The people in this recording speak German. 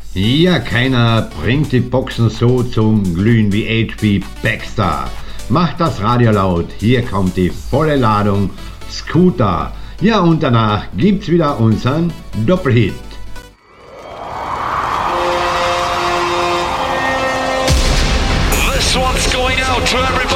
Ja, keiner bringt die Boxen so zum Glühen wie HB Baxter. Macht das Radio laut, hier kommt die volle Ladung Scooter. Ja, und danach gibt's wieder unseren Doppelhit. This one's going out to everybody.